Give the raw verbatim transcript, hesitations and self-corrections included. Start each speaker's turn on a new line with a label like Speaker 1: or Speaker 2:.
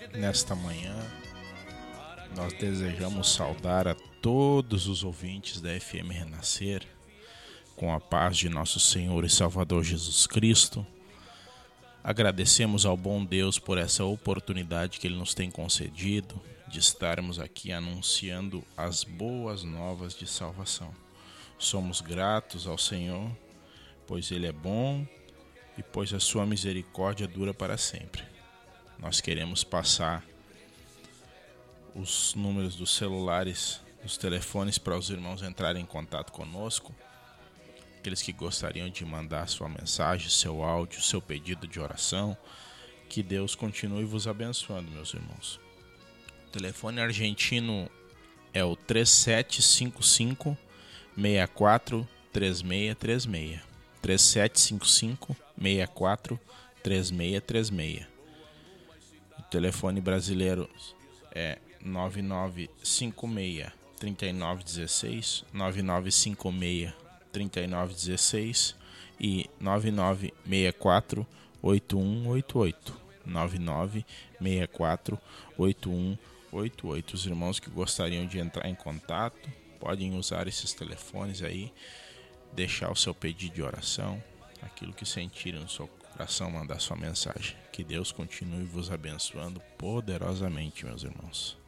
Speaker 1: Nesta manhã, nós desejamos saudar a todos os ouvintes da F M Renascer, com a paz de nosso Senhor e Salvador Jesus Cristo. Agradecemos ao bom Deus por essa oportunidade que Ele nos tem concedido de estarmos aqui anunciando as boas novas de salvação. Somos gratos ao Senhor, pois Ele é bom e pois a sua misericórdia dura para sempre. Nós queremos passar os números dos celulares, dos telefones, para os irmãos entrarem em contato conosco. Aqueles que gostariam de mandar sua mensagem, seu áudio, seu pedido de oração. Que Deus continue vos abençoando, meus irmãos. O telefone argentino é o três sete cinco cinco, seis quatro três seis três seis. três sete cinco cinco, seis quatro três seis três seis. O telefone brasileiro é nove nove cinco seis, três nove um seis, nove nove cinco seis, três nove um seis e nove nove seis quatro oito um oito oito. nove nove seis quatro oito um oito oito. Os irmãos que gostariam de entrar em contato podem usar esses telefones aí, deixar o seu pedido de oração, aquilo que sentirem no seu coração, mandar sua mensagem. Que Deus continue vos abençoando poderosamente, meus irmãos.